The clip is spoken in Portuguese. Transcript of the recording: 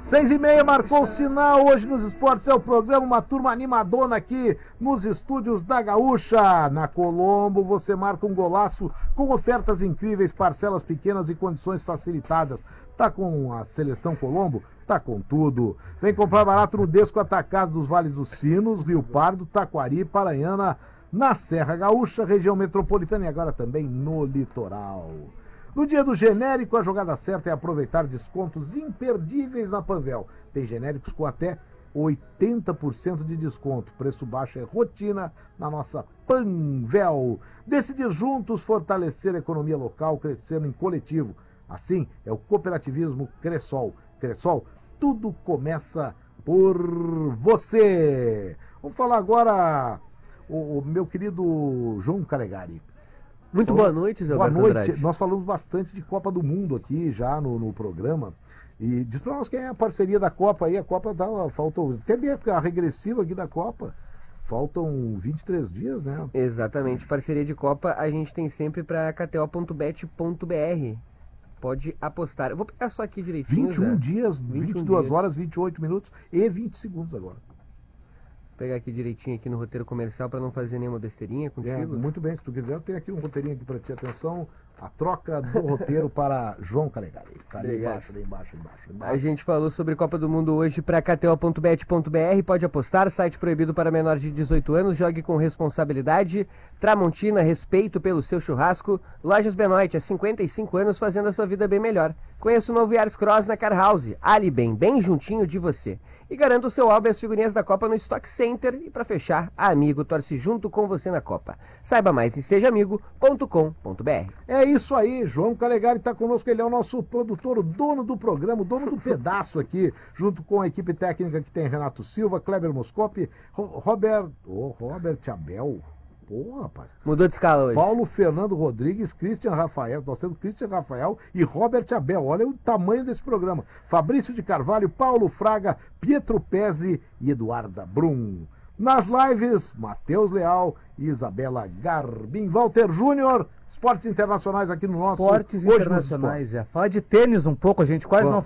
6h30, marcou o sinal. Hoje nos esportes é o programa, uma turma animadona aqui nos estúdios da Gaúcha. Na Colombo você marca um golaço com ofertas incríveis, parcelas pequenas e condições facilitadas. Tá com a Seleção Colombo? Tá com tudo. Vem comprar barato no Desco Atacado dos Vales dos Sinos, Rio Pardo, Taquari, Paranhana, na Serra Gaúcha, região metropolitana e agora também no litoral. No dia do genérico, a jogada certa é aproveitar descontos imperdíveis na Panvel. Tem genéricos com até 80% de desconto. Preço baixo é rotina na nossa Panvel. Decidir juntos, fortalecer a economia local, crescendo em coletivo. Assim é o cooperativismo Cressol. Cressol, tudo começa por você. Vamos falar agora o meu querido João Calegari. Muito boa noite, Zé Alberto Andrade. Boa noite. Nós falamos bastante de Copa do Mundo aqui já no programa. E diz pra nós quem é a parceria da Copa aí. A Copa faltou. Cadê a regressiva aqui da Copa? Faltam 23 dias, né? Exatamente. Parceria de Copa a gente tem sempre pra kto.bet.br. Pode apostar. Eu vou pegar só aqui direitinho. 21 dias, 22 horas, 28 minutos e 20 segundos agora. Vou pegar aqui direitinho aqui no roteiro comercial para não fazer nenhuma besteirinha contigo. Muito bem, se tu quiser, eu tenho aqui um roteirinho aqui para ti. Atenção, a troca do roteiro para João Calegari. Tá ali embaixo. A gente falou sobre Copa do Mundo hoje para kto.bet.br. Pode apostar, site proibido para menores de 18 anos. Jogue com responsabilidade. Tramontina, respeito pelo seu churrasco. Lojas Benoit, há 55 anos fazendo a sua vida bem melhor. Conheça o novo Yaris Cross na Car House. Ali bem juntinho de você. E garanta o seu álbum e as figurinhas da Copa no Stock Center. E para fechar, a Amigo torce junto com você na Copa. Saiba mais em sejaamigo.com.br. É isso aí, João Calegari está conosco, ele é o nosso produtor, o dono do programa, o dono do pedaço aqui, junto com a equipe técnica que tem Renato Silva, Kleber Moscopi, Robert Abel. Pô, rapaz. Mudou de escala hoje. Paulo Fernando Rodrigues, Christian Rafael, nós temos Christian Rafael e Robert Abel. Olha o tamanho desse programa. Fabrício de Carvalho, Paulo Fraga, Pietro Pezzi e Eduarda Brum. Nas lives, Matheus Leal e Isabela Garbim. Walter Júnior, esportes internacionais aqui no nosso... Esportes internacionais, Fala de tênis um pouco, a gente quase não